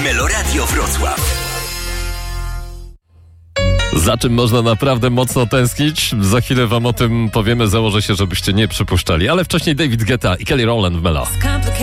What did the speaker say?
Meloradio Wrocław. Za czym można naprawdę mocno tęsknić? Za chwilę wam o tym powiemy, założę się, żebyście nie przypuszczali. Ale wcześniej David Guetta i Kelly Rowland w Melo.